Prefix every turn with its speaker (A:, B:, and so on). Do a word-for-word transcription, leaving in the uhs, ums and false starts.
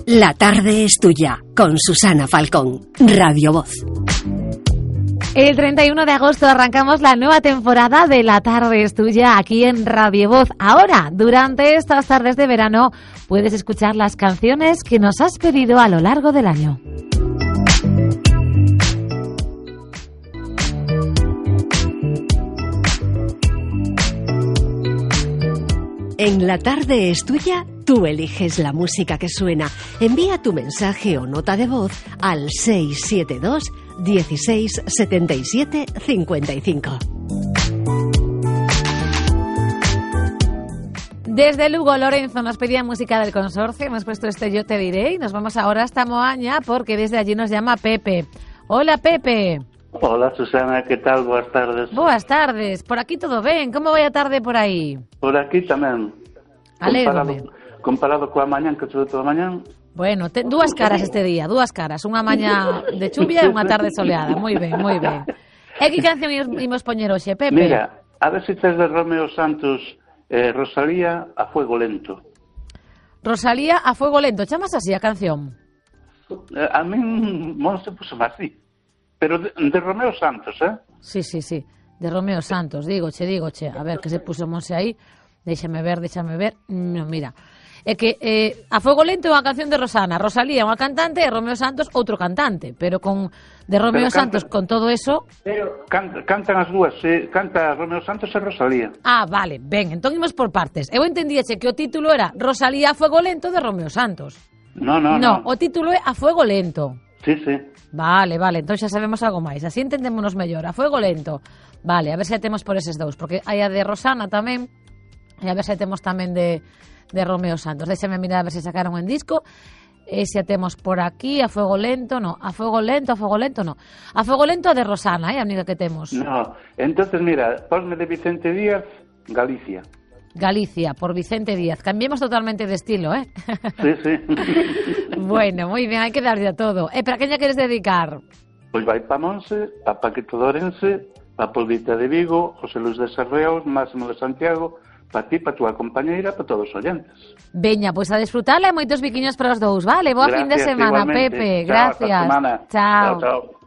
A: La tarde es tuya, con Susana Falcón, Radio Voz.
B: El treinta y uno de agosto arrancamos la nueva temporada de La tarde es tuya aquí en Radio Voz. Ahora, durante estas tardes de verano, puedes escuchar las canciones que nos has pedido a lo largo del año.
A: En La tarde es tuya, tú eliges la música que suena. Envía tu mensaje o nota de voz al seis siete dos, dieciséis, setenta y siete, cincuenta y cinco.
B: Desde Lugo, Lorenzo nos pedía música del consorcio. Hemos puesto este Yo te diré y nos vamos ahora hasta Moaña porque desde allí nos llama Pepe. Hola, Pepe.
C: Hola, Susana, ¿qué tal? Boas tardes.
B: Boas tardes. Por aquí todo ben. Como vai a tarde por aí?
C: Por aquí tamén.
B: Alégrome.
C: Comparado, comparado coa mañán que chove toda a mañán.
B: Bueno, te, dúas caras este día, dúas caras. Unha mañá de chuvia e unha tarde soleada. Moi ben, moi ben. E que canción imos poñer hoxe, Pepe?
C: Mira, a ver se tes de Romeo Santos, eh, Rosalía, A Fuego Lento.
B: Rosalía, A Fuego Lento. Chamas así a canción?
C: Eh, a min non se puso máis así. Pero de, de Romeo Santos, eh?
B: Sí, sí, sí. De Romeo Santos, digoche, digoche. A ver, que se puso Monse aí. Déxame ver, déxame ver. No, mira. É que eh, A Fuego Lento é unha canción de Rosana. Rosalía é unha cantante e Romeo Santos outro cantante. Pero con de Romeo
C: canta,
B: Santos con todo eso...
C: Pero canta, cantan as dúas. Eh, canta Romeo Santos e Rosalía.
B: Ah, vale. Ben, entón imos por partes. Eu entendíache que o título era Rosalía a Fuego Lento de Romeo Santos.
C: No, no,
B: no.
C: no.
B: O título é A Fuego Lento.
C: Sí, sí.
B: Vale, vale, entón xa sabemos algo máis. Así entendémonos mellor. A Fuego Lento. Vale, a ver se temos por eses dous, porque hai a de Rosana tamén, e a ver se temos tamén de, de Romeo Santos. Déxame mirar a ver se sacaron en disco. E se temos por aquí, A Fuego Lento, no. A Fuego Lento, A Fuego Lento, no. A Fuego Lento a de Rosana, é a única que temos.
C: No, entonces mira, ponme de Vicente Díaz, Galicia.
B: Galicia, por Vicente Díaz. Cambiemos totalmente de estilo, ¿eh?
C: Sí, sí.
B: Bueno, muy bien, hai que darlle a todo. E para quen lle queres dedicar?
C: Pois vai pa Monse, pa Paquito Dorense, pa Polvita de Vigo, José Luis de Sarreos, Máximo de Santiago, pa ti, pa túa compañeira, pa todos os oyentes.
B: Veña, pois a desfrutarla e moitos biquiños para os dous, vale? Boa
C: Gracias,
B: fin de semana,
C: igualmente.
B: Pepe.
C: Chao,
B: Gracias.
C: hasta semana.
B: Chao.
C: Chao, chao.